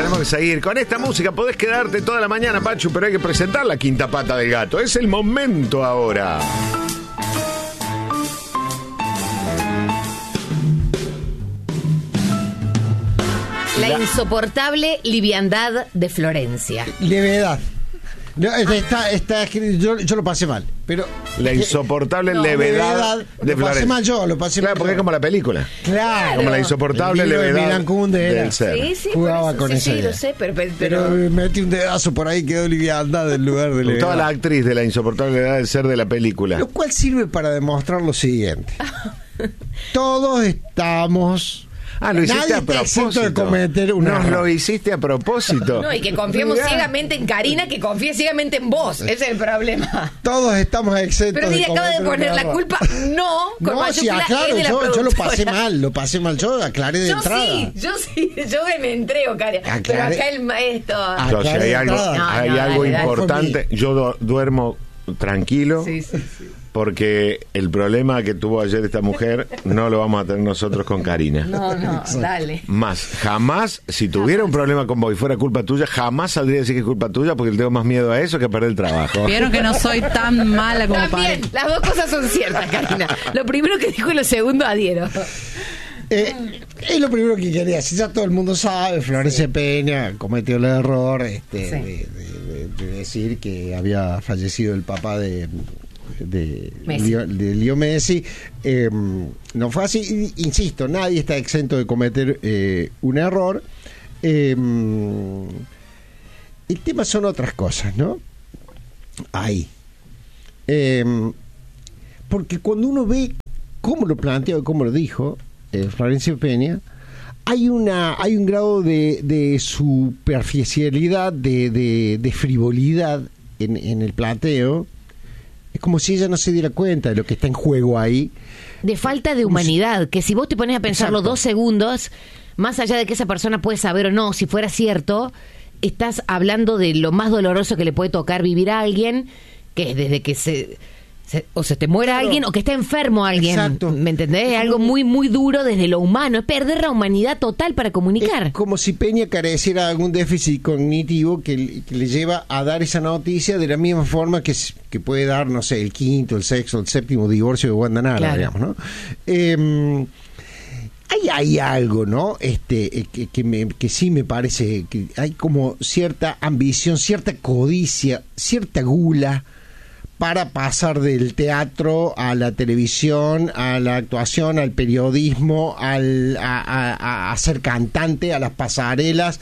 tenemos que seguir. Con esta música podés quedarte toda la mañana, Pachu, pero hay que presentar la quinta pata del gato. Es el momento ahora. La insoportable liviandad de Florencia. Levedad. No, está escrito, yo lo pasé mal, pero La insoportable levedad de lo pasé Florencia. mal yo, lo pasé Claro, mal porque es yo. como la película. Claro. Como la insoportable El libro de levedad Milan Kundera. del ser. Sí, sí, Jugaba por con eso, esa sí, idea. lo sé, pero Pero metí un dedazo por ahí, quedó liviandad en lugar de Me gustaba la levedad. actriz de la insoportable levedad del ser de la película. Lo cual sirve para demostrar lo siguiente. Todos estamos... Lo hiciste Nadie a está exento propósito. de cometer un Nos error. lo hiciste a propósito. No, y que confiemos Mirá. ciegamente en Karina, que confíe ciegamente en vos. Ese es el problema. Todos estamos exentos Pero de Didi acaba de cometer un poner la error. culpa, no, con No, sí, mayúscula, aclaro, es de la yo lo productora. pasé mal, yo aclaré de Yo entrada. yo me entrego, Karina. Pero Aclaré. acá el maestro... Entonces, Acá hay de algo, entrada. hay No, algo dale, dale. importante. Yo duermo tranquilo. Sí. Porque el problema que tuvo ayer esta mujer no lo vamos a tener nosotros con Karina. No, dale. Más, jamás, si tuviera un problema con vos y fuera culpa tuya, jamás saldría a decir que es culpa tuya porque le tengo más miedo a eso que a perder el trabajo. Vieron que no soy tan mala como También, parece. las dos cosas son ciertas, Karina. Lo primero que dijo y lo segundo adhiero. Es lo primero que quería decir. Ya todo el mundo sabe, Florencia Peña cometió el error de decir que había fallecido el papá de Messi. Leo Messi. No fue así. Insisto, nadie está exento de cometer un error. El tema son otras cosas, ¿no? Ahí. Porque cuando uno ve cómo lo planteó y cómo lo dijo Florencia Peña, hay un grado de superficialidad, de frivolidad en el planteo. Es como si ella no se diera cuenta de lo que está en juego ahí. De falta de humanidad, que si vos te pones a pensarlo Exacto. 2 segundos, más allá de que esa persona puede saber o no, si fuera cierto, estás hablando de lo más doloroso que le puede tocar vivir a alguien, que es desde que se te muera Claro. alguien o que está enfermo alguien. Exacto. ¿Me entendés? Es algo muy, muy duro desde lo humano. Es perder la humanidad total para comunicar. Es como si Peña careciera de algún déficit cognitivo que le lleva a dar esa noticia de la misma forma que puede dar, no sé, el quinto, el sexto, el séptimo divorcio de Wanda Nara, Claro. digamos, ¿no? Hay algo, ¿no? Que sí me parece que hay como cierta ambición, cierta codicia, cierta gula para pasar del teatro a la televisión, a la actuación, al periodismo, a ser cantante, a las pasarelas.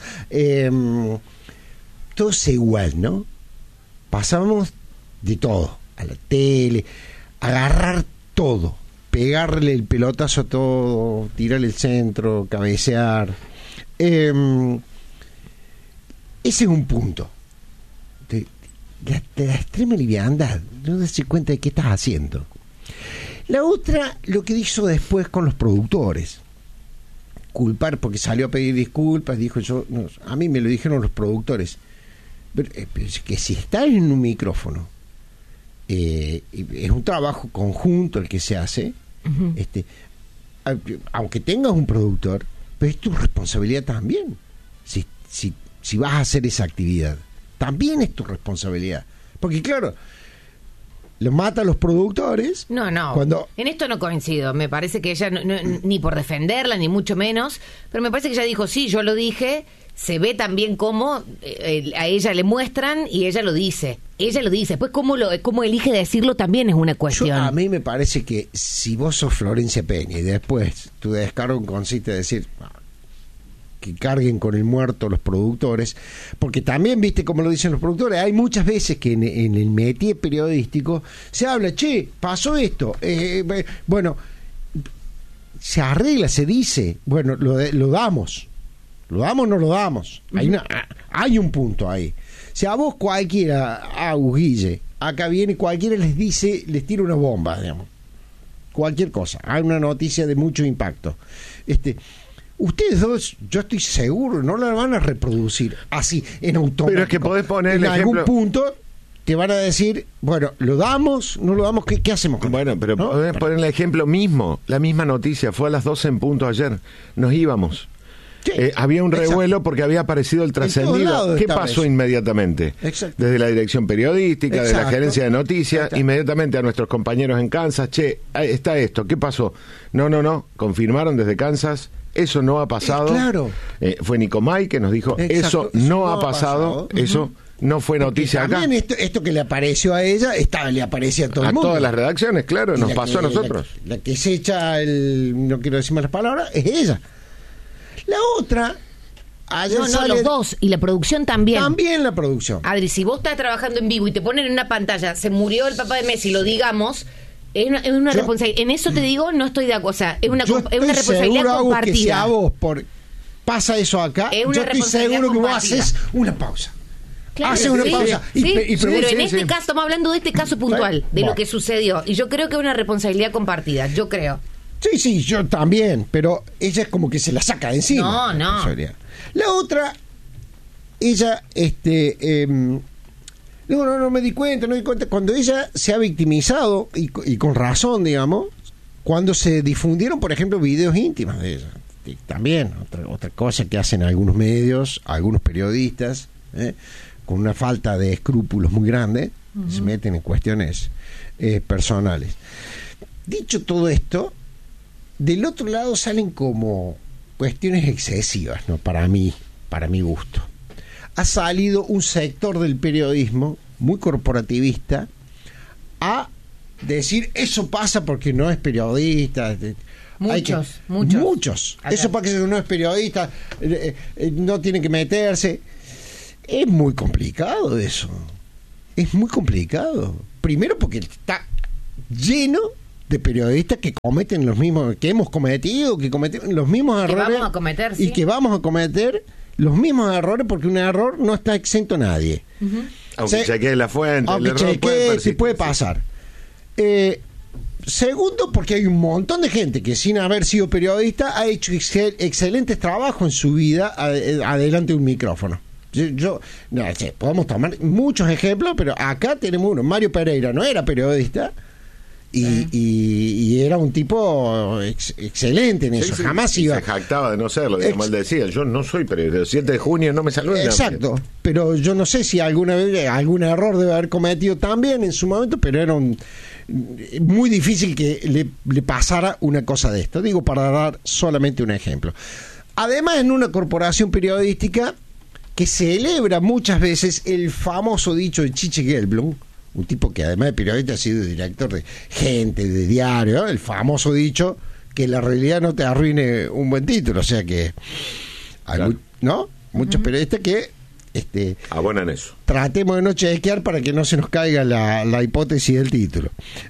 Todo es igual, ¿no? Pasamos de todo, a la tele, agarrar todo, pegarle el pelotazo a todo, tirarle el centro, cabecear. Ese es un punto. De la extrema liviandad, no darse cuenta de qué estás haciendo. La otra, lo que hizo después con los productores. Culpar porque salió a pedir disculpas, dijo a mí me lo dijeron los productores. Pero es que si estás en un micrófono, es un trabajo conjunto el que se hace, aunque tengas un productor, pero es tu responsabilidad también. Si vas a hacer esa actividad, también es tu responsabilidad. Porque claro, lo matan los productores. No, Cuando en esto no coincido. Me parece que ella, ni por defenderla, ni mucho menos, pero me parece que ella dijo, sí, yo lo dije. Se ve también cómo a ella le muestran y ella lo dice. Ella lo dice. Después, cómo elige decirlo también es una cuestión. a mí me parece que si vos sos Florencia Peña y después tu descargo consiste en decir que carguen con el muerto los productores, porque también, viste como lo dicen los productores, hay muchas veces que en el métier periodístico se habla, che, pasó esto, bueno, se arregla, se dice, bueno, lo damos. ¿Lo damos o no lo damos? Hay un punto ahí. Si a vos cualquiera, a Guille, acá viene cualquiera les dice, les tira una bomba, digamos. Cualquier cosa. Hay una noticia de mucho impacto. Ustedes dos, yo estoy seguro, no la van a reproducir así, en automático. Pero es que podés poner el en algún ejemplo. punto te van a decir, bueno, ¿lo damos? ¿No lo damos? ¿Qué hacemos con Bueno, esto? pero ¿No? podés poner el ejemplo mismo. La misma noticia fue a las 12 en punto ayer. Nos íbamos. Sí. Había un revuelo porque había aparecido el trascendido. lados ¿Qué estaba pasó eso. inmediatamente? Exacto. Desde la dirección periodística, de la Exacto. gerencia de noticias, Exacto. inmediatamente a nuestros compañeros en Kansas. Che, ahí está esto, ¿qué pasó? No, confirmaron desde Kansas, eso no ha pasado. Claro. Fue Nicomay que nos dijo, Exacto, eso no ha pasado, eso no fue noticia acá. También esto que le apareció a ella, le aparecía a todo A el mundo. todas las redacciones, claro, Y nos la pasó a que- nosotros. La que se echa no quiero decir malas palabras, es ella. La otra, ayer No, sale los dos. Y la producción también. también la producción. Adri, si vos estás trabajando en vivo y te ponen en una pantalla, se murió el papá de Messi, lo digamos, es una Yo- responsabilidad. En eso te digo, no estoy de acuerdo. O sea, es una, Yo es una estoy responsabilidad seguro, Agus, que si a compartida. vos pasa eso acá, Es una yo estoy responsabilidad seguro que vos compartida. haces una pausa. Claro, Haces una sí, pausa sí, y pero en sí, este sí. caso, estamos hablando de este caso puntual, de Bueno. lo que sucedió. Y yo creo que es una responsabilidad compartida, yo creo. Sí, yo también, pero ella es como que se la saca de encima. No, no. la responsabilidad. La otra, ella, no me di cuenta, cuando ella se ha victimizado, y con razón, digamos, cuando se difundieron, por ejemplo, videos íntimos de ella. Y también, otra cosa que hacen algunos medios, algunos periodistas, con una falta de escrúpulos muy grande, se meten en cuestiones personales. Dicho todo esto, del otro lado salen como cuestiones excesivas, ¿no? Para mi gusto. Ha salido un sector del periodismo muy corporativista a decir eso pasa porque no es periodista. Muchos. Acá. Eso pasa porque no es periodista, no tiene que meterse. Es muy complicado eso. Es muy complicado. Primero porque está lleno de periodistas que cometen los mismos, que hemos cometido, que cometen los mismos Que errores. vamos a cometer, y sí. que vamos a cometer los mismos errores porque un error no está exento a nadie. Aunque chequee la fuente, Aunque el error chequee, persistir, puede sí. pasar. Segundo, porque hay un montón de gente que sin haber sido periodista ha hecho excelentes trabajos en su vida adelante de un micrófono. Podemos tomar muchos ejemplos, pero acá tenemos uno. Mario Pereira no era periodista y era un tipo excelente en eso. Sí, Jamás y iba. se jactaba de no serlo, digamos, él decía, yo no soy periodista, el 7 de junio no me saludé. Exacto, pero yo no sé si alguna vez algún error debe haber cometido también en su momento, pero era muy difícil que le pasara una cosa de esto. Digo, para dar solamente un ejemplo. Además, en una corporación periodística que celebra muchas veces el famoso dicho de Chiche Gelblum, un tipo que además de periodista ha sido director de Gente, de diario, ¿no? El famoso dicho que la realidad no te arruine un buen título. O sea que hay Claro. ¿no? Muchos periodistas que Abonan eso. tratemos de no chequear para que no se nos caiga la hipótesis del título.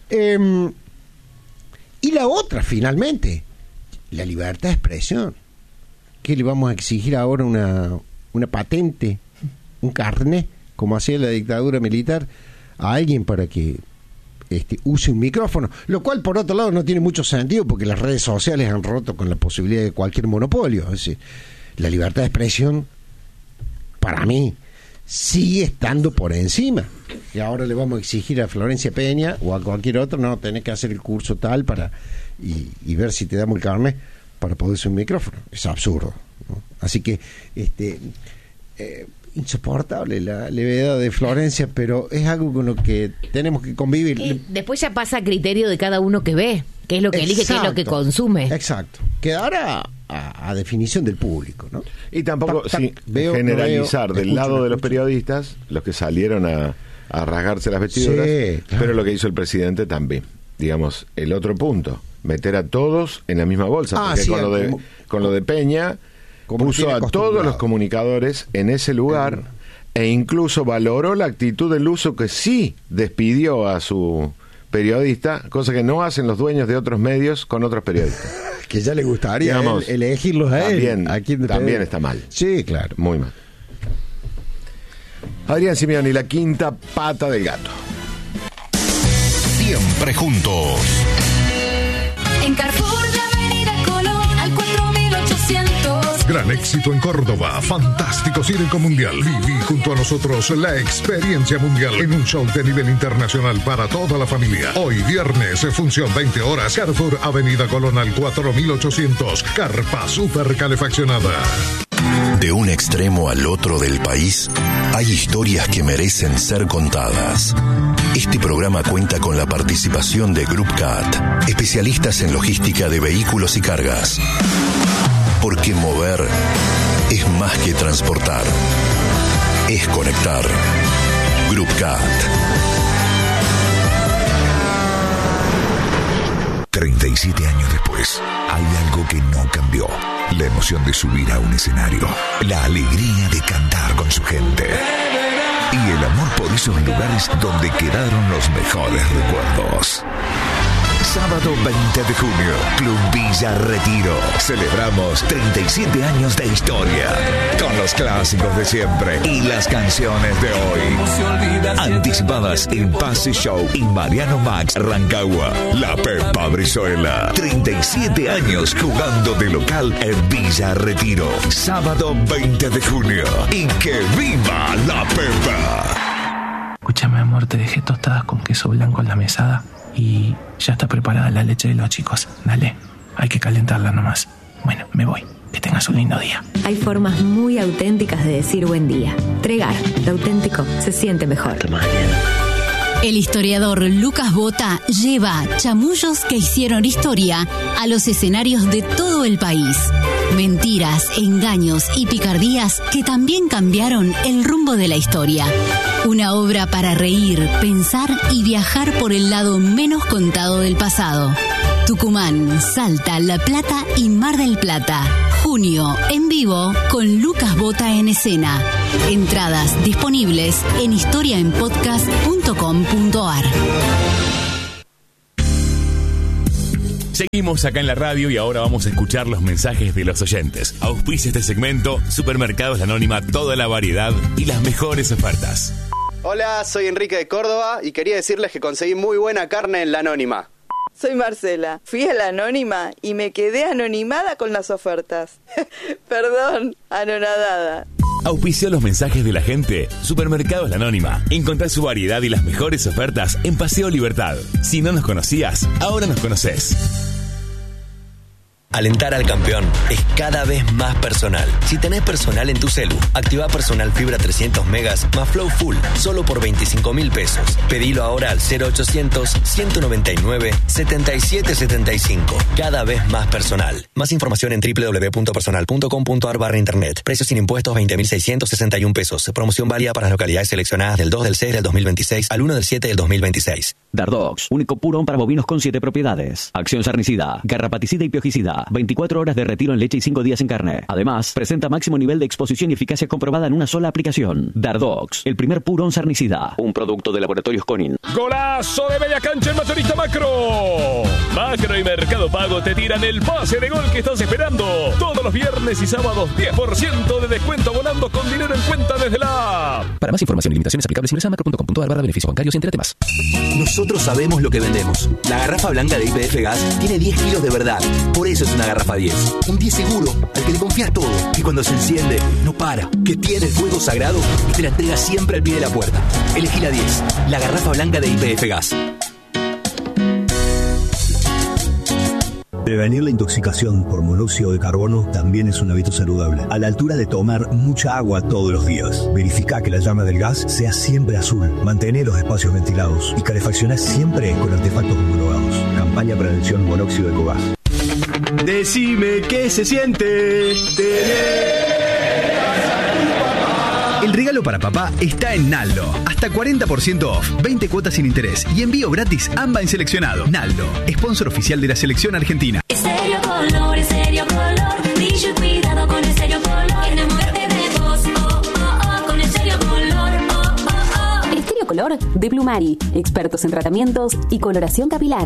Y la otra, finalmente, la libertad de expresión. ¿Qué le vamos a exigir ahora una patente, un carnet, como hacía la dictadura militar, a alguien para que use un micrófono? Lo cual, por otro lado, no tiene mucho sentido porque las redes sociales han roto con la posibilidad de cualquier monopolio. Es decir, la libertad de expresión, para mí, sigue estando por encima. Y ahora le vamos a exigir a Florencia Peña o a cualquier otro, no, tenés que hacer el curso tal y ver si te damos el carnet para poder usar un micrófono. Es absurdo, ¿no? Así que insoportable la levedad de Florencia, pero es algo con lo que tenemos que convivir. Después ya pasa a criterio de cada uno que ve, qué es lo que elige, qué es lo que Exacto. consume. Exacto. Quedará a definición del público, ¿no? Y tampoco Veo, generalizar no veo, del lado escucho, de los escucho. periodistas, los que salieron a rasgarse las vestiduras, Sí, claro. pero lo que hizo el presidente también. Digamos, el otro punto, meter a todos en la misma bolsa, porque sí, con lo de Peña como puso tiene a acostumbrado. todos los comunicadores en ese lugar e incluso valoró la actitud del uso que sí despidió a su periodista, cosa que no hacen los dueños de otros medios con otros periodistas. Que ya le gustaría Digamos, elegirlos a también, él. ¿A quién también está mal. Sí, claro. Muy mal. Adrián Simeoni, la quinta pata del gato. Siempre juntos. En Carrefour de Avenida Colón al 4800. Gran éxito en Córdoba, fantástico Circo Mundial. Viví junto a nosotros la experiencia mundial en un show de nivel internacional para toda la familia. Hoy viernes, función 20 horas, Carrefour, Avenida Colonal 4800, carpa super calefaccionada. De un extremo al otro del país, hay historias que merecen ser contadas. Este programa cuenta con la participación de Group CAT, especialistas en logística de vehículos y cargas. Porque mover es más que transportar, es conectar. Group CAT. 37 años después, hay algo que no cambió. La emoción de subir a un escenario, la alegría de cantar con su gente y el amor por esos lugares donde quedaron los mejores recuerdos. Sábado 20 de junio, Club Villa Retiro. Celebramos 37 años de historia con los clásicos de siempre y las canciones de hoy. Anticipadas en Pase Show y Mariano Max Rancagua. La Pepa Brizuela. 37 años jugando de local en Villa Retiro. Sábado 20 de junio. Y que viva la Pepa. Escúchame, amor, te dejé tostadas con queso blanco en la mesada. Y ya está preparada la leche de los chicos. Dale, hay que calentarla nomás. Bueno, me voy. Que tengas un lindo día. Hay formas muy auténticas de decir buen día. Tregar, lo auténtico se siente mejor. El historiador Lucas Bota lleva chamullos que hicieron historia a los escenarios de todo el país. Mentiras, engaños y picardías que también cambiaron el rumbo de la historia. Una obra para reír, pensar y viajar por el lado menos contado del pasado. Tucumán, Salta, La Plata y Mar del Plata. Junio, en vivo, con Lucas Bota en escena. Entradas disponibles en historiaenpodcast.com.ar. Seguimos acá en la radio y ahora vamos a escuchar los mensajes de los oyentes. Auspicia este segmento, Supermercados La Anónima, toda la variedad y las mejores ofertas. Hola, soy Enrique de Córdoba y quería decirles que conseguí muy buena carne en La Anónima. Soy Marcela. Fui a La Anónima y me quedé anonimada con las ofertas. Perdón, anonadada. Auspició los mensajes de la gente. Supermercados La Anónima. Encontrá su variedad y las mejores ofertas en Paseo Libertad. Si no nos conocías, ahora nos conocés. Alentar al campeón es cada vez más personal. Si tenés personal en tu celu, activa personal fibra 300 megas más Flow Full, solo por 25.000 pesos. Pedilo ahora al 0800-199-7775. Cada vez más personal. Más información en www.personal.com.ar/internet. Precios sin impuestos 20.661 pesos. Promoción válida para las localidades seleccionadas del 2 del 6 del 2026 al 1 del 7 del 2026. Dardox, único purón para bovinos con 7 propiedades. Acción sarnicida, garrapaticida y piojicida. 24 horas de retiro en leche y 5 días en carne. Además, presenta máximo nivel de exposición y eficacia comprobada en una sola aplicación. Dardox, el primer purón sarnicida. Un producto de Laboratorios Conin. ¡Golazo de media cancha en Mayorista Macro! Macro y Mercado Pago te tiran el pase de gol que estás esperando. Todos los viernes y sábados, 10% de descuento volando con dinero en cuenta desde la app. Para más información y limitaciones aplicables, ingresa a macro.com.ar/beneficios bancarios, entre temas. Nosotros sabemos lo que vendemos. La garrafa blanca de YPF Gas tiene 10 kilos de verdad. Por eso es una garrafa 10. Un 10 seguro, al que le confías todo. Que cuando se enciende, no para. Que tiene el fuego sagrado y te la entrega siempre al pie de la puerta. Elegí la 10. La garrafa blanca de YPF Gas. Prevenir la intoxicación por monóxido de carbono también es un hábito saludable. A la altura de tomar mucha agua todos los días. Verifica que la llama del gas sea siempre azul. Mantener los espacios ventilados. Y calefaccionar siempre con artefactos homologados. Campaña Prevención Monóxido de Gas. Decime qué se siente tener. El regalo para papá está en Naldo. Hasta 40% off, 20 cuotas sin interés y envío gratis AMBA en seleccionado. Naldo, sponsor oficial de la selección argentina. Estéreo Color, brillo y cuidado con Estéreo Color. Enamórate de vos, con Estéreo Color, Estéreo Color de Blumari, expertos en tratamientos y coloración capilar.